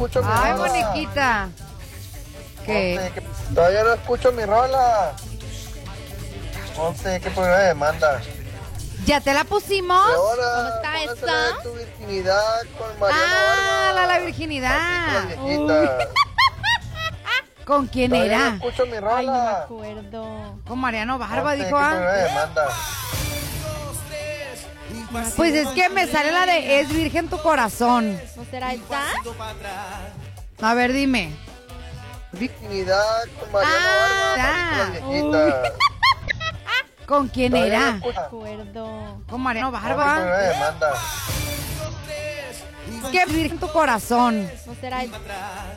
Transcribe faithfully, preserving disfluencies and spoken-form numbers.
escucho mi Ay, rola. Moniquita. ¿Qué? Once, que- Todavía no escucho mi rola. Once, ¿qué problema me manda? ¿Ya te la pusimos? Y ahora, ¿Cómo está póngasela esta? de tu virginidad con Mariano Ah, Barba. la, la virginidad. Así con la viejita. ¿Con quién Todavía no era? escucho mi Ay, no me rola. acuerdo. Con Mariano Barba, Once, dijo. ¿qué ah. problema me manda? Pues es que me sale la de Es Virgen tu corazón. ¿No será esta? A ver, dime. Virginidad con Mariano Ah, Barba. Así ya. con la viejita. ¿Con quién Todavía no era? escucho- Me acuerdo. Con Mariano ¿Qué Barba. problema me manda? Es que Virgen tu corazón. ¿No será esta?